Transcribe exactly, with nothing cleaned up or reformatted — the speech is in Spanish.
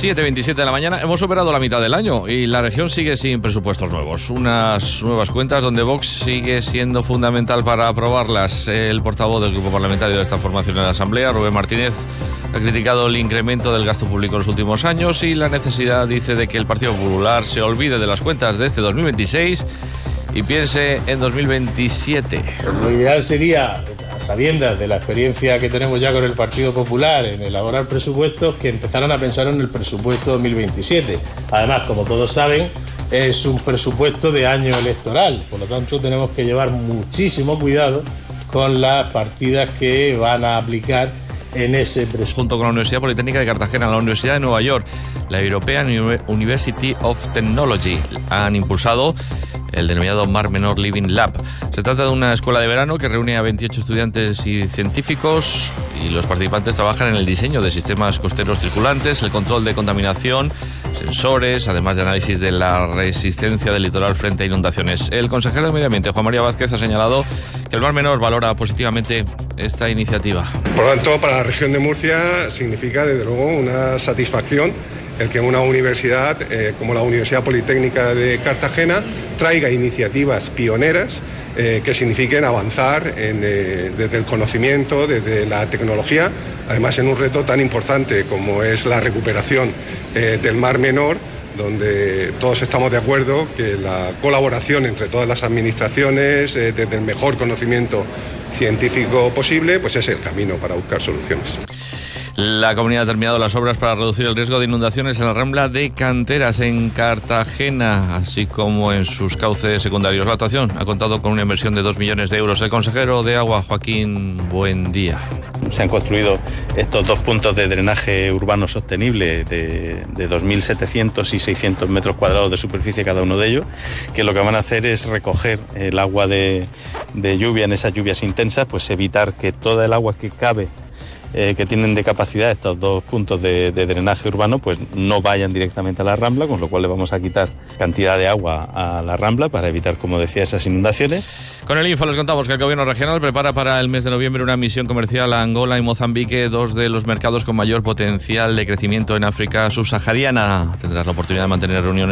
siete veintisiete de la mañana. Hemos superado la mitad del año y la región sigue sin presupuestos nuevos. Unas nuevas cuentas donde Vox sigue siendo fundamental para aprobarlas. El portavoz del grupo parlamentario de esta formación en la Asamblea, Rubén Martínez, ha criticado el incremento del gasto público en los últimos años y la necesidad, dice, de que el Partido Popular se olvide de las cuentas de este dos mil veintiséis y piense en dos mil veintisiete. Lo ideal sería, a sabiendas de la experiencia que tenemos ya con el Partido Popular en elaborar presupuestos, que empezaran a pensar en el presupuesto dos mil veintisiete. Además, como todos saben, es un presupuesto de año electoral, por lo tanto tenemos que llevar muchísimo cuidado con las partidas que van a aplicar en ese presupuesto. Junto con la Universidad Politécnica de Cartagena, la Universidad de Nueva York, la European University of Technology han impulsado el denominado Mar Menor Living Lab. Se trata de una escuela de verano que reúne a veintiocho estudiantes y científicos, y los participantes trabajan en el diseño de sistemas costeros circulantes, el control de contaminación, sensores, además de análisis de la resistencia del litoral frente a inundaciones. El consejero de Medio Ambiente, Juan María Vázquez, ha señalado que el Mar Menor valora positivamente esta iniciativa. Por lo tanto, para la región de Murcia significa, desde luego, una satisfacción el que una universidad eh, como la Universidad Politécnica de Cartagena traiga iniciativas pioneras eh, que signifiquen avanzar en, eh, desde el conocimiento, desde la tecnología, además en un reto tan importante como es la recuperación eh, del Mar Menor, donde todos estamos de acuerdo que la colaboración entre todas las administraciones, eh, desde el mejor conocimiento científico posible, pues es el camino para buscar soluciones. La comunidad ha terminado las obras para reducir el riesgo de inundaciones en la Rambla de Canteras, en Cartagena, así como en sus cauces secundarios. La actuación ha contado con una inversión de dos millones de euros. El consejero de Agua, Joaquín Buendía. Se han construido estos dos puntos de drenaje urbano sostenible de, de dos mil setecientos y seiscientos metros cuadrados de superficie cada uno de ellos, que lo que van a hacer es recoger el agua de, de lluvia en esas lluvias intensas, pues evitar que toda el agua que cabe Eh, que tienen de capacidad estos dos puntos de, de drenaje urbano, pues no vayan directamente a la Rambla, con lo cual le vamos a quitar cantidad de agua a la Rambla para evitar, como decía, esas inundaciones. Con el Info les contamos que el gobierno regional prepara para el mes de noviembre una misión comercial a Angola y Mozambique, dos de los mercados con mayor potencial de crecimiento en África subsahariana. Tendrás la oportunidad de mantener reuniones